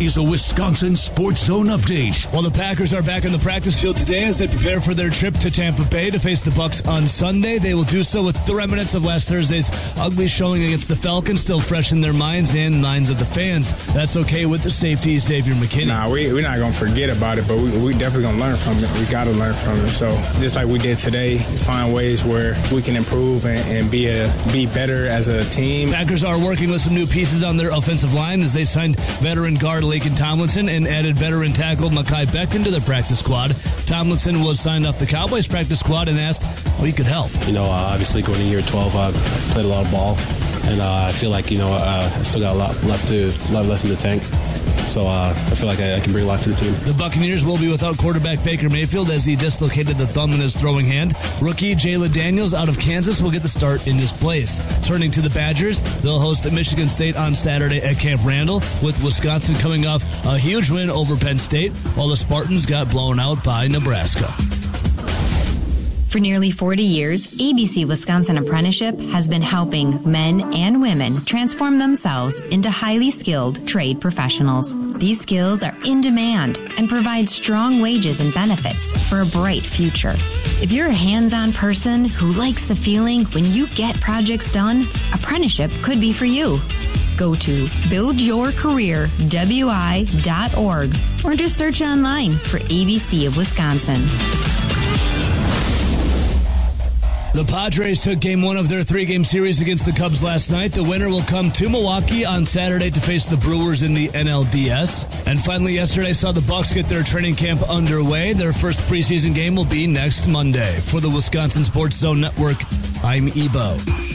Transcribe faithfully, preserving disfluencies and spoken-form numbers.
is a Wisconsin Sports Zone update. Well, the Packers are back on the practice field today as they prepare for their trip to Tampa Bay to face the Bucs on Sunday. They will do so with the remnants of last Thursday's ugly showing against the Falcons still fresh in their minds and minds of the fans. That's okay with the safety, Xavier McKinney. Nah, we, we're not going to forget about it, but we, we definitely going to learn from it. We got to learn from it. So just like we did today, find ways where we can improve and, and be a be better as a team. Packers are working with some new pieces on their offensive line as they signed veteran guard Laken Tomlinson and added veteran tackle Mekhi Becton to their practice squad. Tomlinson was signed off the Cowboys practice squad and asked how he could help. You know, uh, obviously going to year twelve, I've played a lot of ball, and uh, I feel like, you know, uh, I still got a lot left to lot left in the tank. So uh, I feel like I, I can bring a lot to the team. The Buccaneers will be without quarterback Baker Mayfield as he dislocated the thumb in his throwing hand. Rookie Jalen Daniels out of Kansas will get the start in his place. Turning to the Badgers, they'll host Michigan State on Saturday at Camp Randall, with Wisconsin coming off a huge win over Penn State, while the Spartans got blown out by Nebraska. For nearly forty years, A B C Wisconsin Apprenticeship has been helping men and women transform themselves into highly skilled trade professionals. These skills are in demand and provide strong wages and benefits for a bright future. If you're a hands-on person who likes the feeling when you get projects done, apprenticeship could be for you. Go to build your career w i dot org or just search online for A B C of Wisconsin. The Padres took game one of their three-game series against the Cubs last night. The winner will come to Milwaukee on Saturday to face the Brewers in the N L D S. And finally, yesterday saw the Bucs get their training camp underway. Their first preseason game will be next Monday. For the Wisconsin Sports Zone Network, I'm Ebo.